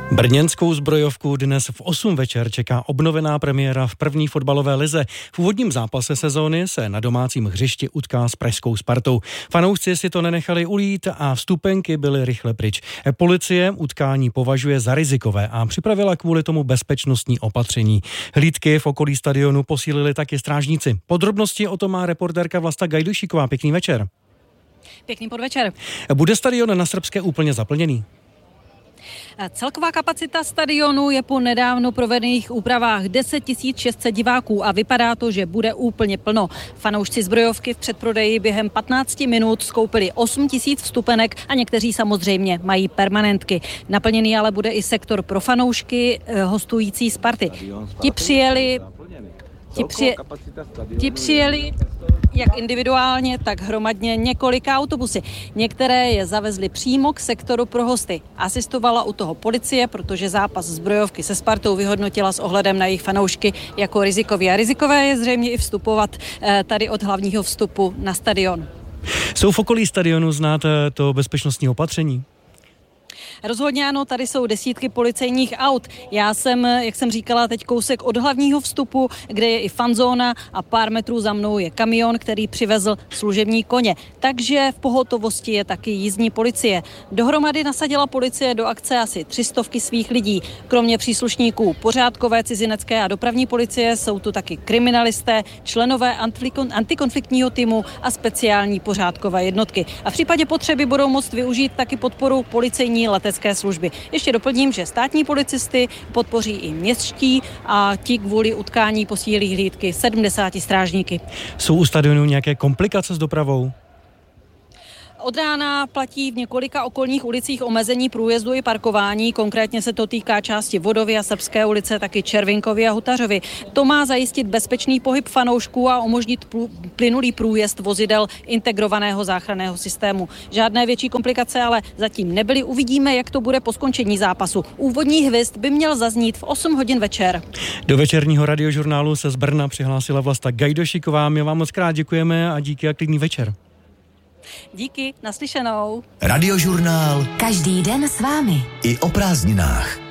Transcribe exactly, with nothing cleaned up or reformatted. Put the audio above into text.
Brněnskou Zbrojovku dnes v osm večer čeká obnovená premiéra v první fotbalové lize. V úvodním zápase sezóny se na domácím hřišti utká s pražskou Spartou. Fanoušci si to nenechali ulít a vstupenky byly rychle pryč. Policie utkání považuje za rizikové a připravila kvůli tomu bezpečnostní opatření. Hlídky v okolí stadionu posílili taky strážníci. Podrobnosti o tom má reportérka Vlasta Gajdušíková. Pěkný večer. Pěkný podvečer. Bude stadion na Srbské úplně zaplněný? Celková kapacita stadionu je po nedávno provedených úpravách deset tisíc šest set diváků a vypadá to, že bude úplně plno. Fanoušci Zbrojovky v předprodeji během patnácti minut skoupili osm tisíc vstupenek a někteří samozřejmě mají permanentky. Naplněný ale bude i sektor pro fanoušky hostující Sparty. Ti přijeli... Ti, při, ti přijeli jak individuálně, tak hromadně několika autobusy. Některé je zavezli přímo k sektoru pro hosty. Asistovala u toho policie, protože zápas Zbrojovky se Spartou vyhodnotila s ohledem na jejich fanoušky jako rizikový. A rizikové je zřejmě i vstupovat tady od hlavního vstupu na stadion. Jsou v okolí stadionu znát to bezpečnostní opatření? Rozhodně ano, tady jsou desítky policejních aut. Já jsem, jak jsem říkala, teď kousek od hlavního vstupu, kde je i fanzóna a pár metrů za mnou je kamion, který přivezl služební koně. Takže v pohotovosti je taky jízdní policie. Dohromady nasadila policie do akce asi tři stovky svých lidí. Kromě příslušníků pořádkové, cizinecké a dopravní policie jsou tu taky kriminalisté, členové antikonfliktního týmu a speciální pořádkové jednotky. A v případě potřeby budou moct využít taky podporu policejní letecké služby. Ještě doplním, že státní policisty podpoří i městští a ti kvůli utkání posílí hlídky sedmdesáti strážníky. Jsou u stadionu nějaké komplikace s dopravou? Od rána platí v několika okolních ulicích omezení průjezdu i parkování. Konkrétně se to týká části Vodovy a Srbské ulice, taky Červinkovy a Hutařovy. To má zajistit bezpečný pohyb fanoušků a umožnit plynulý průjezd vozidel integrovaného záchranného systému. Žádné větší komplikace ale zatím nebyly. Uvidíme, jak to bude po skončení zápasu. Úvodní hvizd by měl zaznít v osm hodin večer. Do večerního radiožurnálu se z Brna přihlásila Vlasta Gajdošíková. My vám moc krát děkujeme a díky a klidný večer. Díky, naslyšenou. Radiožurnál. Každý den s vámi. I o prázdninách.